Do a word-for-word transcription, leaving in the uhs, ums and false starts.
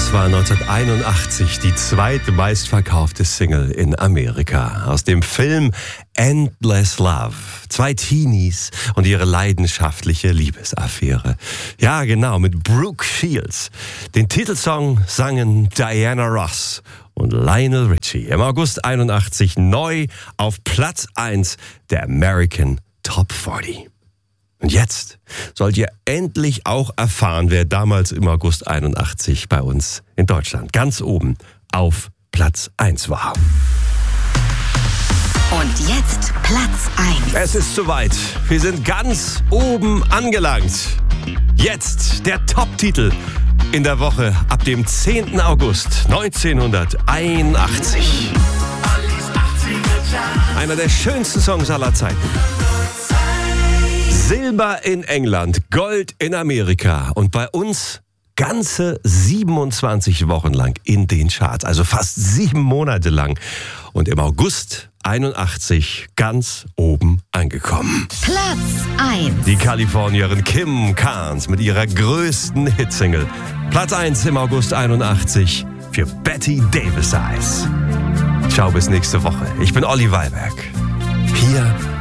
Das war neunzehnhunderteinundachtzig die zweitmeistverkaufte Single in Amerika. Aus dem Film Endless Love. Zwei Teenies und ihre leidenschaftliche Liebesaffäre. Ja, genau, mit Brooke Shields. Den Titelsong sangen Diana Ross und Lionel Richie. Im August einundachtzig neu auf Platz eins der American Top vierzig. Und jetzt sollt ihr endlich auch erfahren, wer damals im August einundachtzig bei uns in Deutschland ganz oben auf Platz eins war. Und jetzt Platz eins. Es ist soweit. Wir sind ganz oben angelangt. Jetzt der Top-Titel in der Woche ab dem zehnten August neunzehnhunderteinundachtzig. Einer der schönsten Songs aller Zeiten. Silber in England, Gold in Amerika und bei uns ganze siebenundzwanzig Wochen lang in den Charts, also fast sieben Monate lang. Und im August einundachtzig ganz oben angekommen. Platz eins. Die Kalifornierin Kim Carnes mit ihrer größten Hitsingle. Platz eins im August einundachtzig für Betty Davis Eyes. Ciao, bis nächste Woche. Ich bin Olli Wallberg. Hier